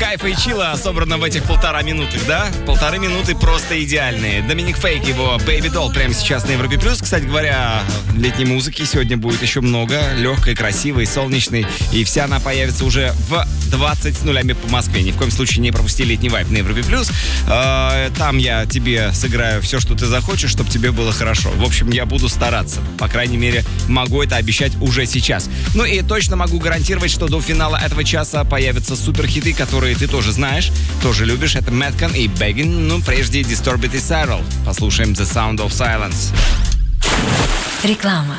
кайфа и чила собрано в этих 1,5 минуты, да? 1,5 минуты просто идеальные. Доминик Фейк, его Baby Doll прямо сейчас на Европе Плюс. Кстати говоря, летней музыки сегодня будет еще много. Легкой, красивой, солнечной. И вся она появится уже в 20:00 по Москве. Ни в коем случае не пропусти летний вайб на Европе Плюс. Там я тебе сыграю все, что ты захочешь, чтобы тебе было хорошо. В общем, я буду стараться. По крайней мере, могу это обещать уже сейчас. Ну и точно могу гарантировать, что до финала этого часа появятся суперхиты, которые ты тоже знаешь, тоже любишь. Это Madcon и Beggin. Ну, прежде Disturbed и Cyril. Послушаем The Sound of Silence. Реклама.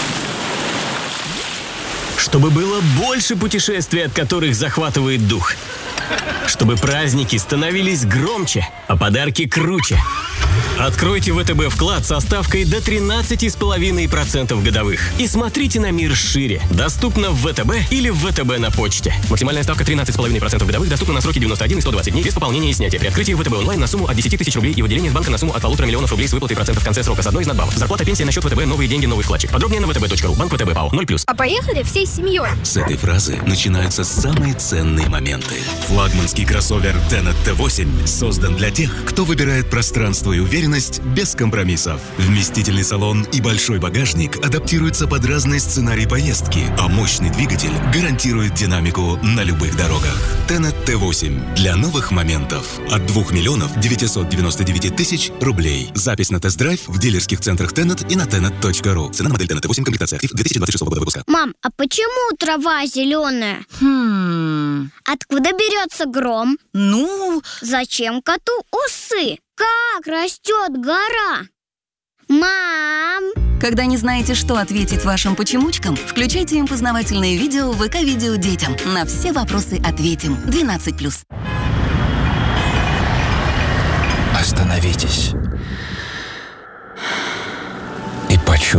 Чтобы было больше путешествий, от которых захватывает дух. Чтобы праздники становились громче, а подарки круче. Откройте ВТБ вклад со ставкой до 13,5% годовых. И смотрите на мир шире. Доступно в ВТБ или в ВТБ на почте. Максимальная ставка 13,5% годовых доступна на сроки 91 и 120 дней без пополнения и снятия. При открытии ВТБ онлайн на сумму от 10 тысяч рублей и выделение с банка на сумму от 1,5 миллиона рублей с выплатой процентов в конце срока с одной из надбавок. Зарплата, пенсия на счет ВТБ, новые деньги, новый вкладчик. Подробнее на vtb.ru. Банк ВТБ ПАО 0+. А поехали всей семьей. С этой фразы начинаются самые ценные моменты. Флагманский кроссовер Tenet T8 создан для тех, кто выбирает пространство и уверенность без компромиссов. Вместительный салон и большой багажник адаптируются под разные сценарии поездки, а мощный двигатель гарантирует динамику на любых дорогах. Tenet T8 для новых моментов от 2 999 000 рублей. Запись на тест-драйв в дилерских центрах Tenet и на tenet.ru. Цена на модель Tenet T8, комплектация актив 2026 года выпуска. Мам, а почему трава зеленая? Откуда берется гром? Зачем коту усы? Как растет гора? Мам! Когда не знаете, что ответить вашим почемучкам, включайте им познавательные видео в ВК-видео детям. На все вопросы ответим. 12+. Остановитесь.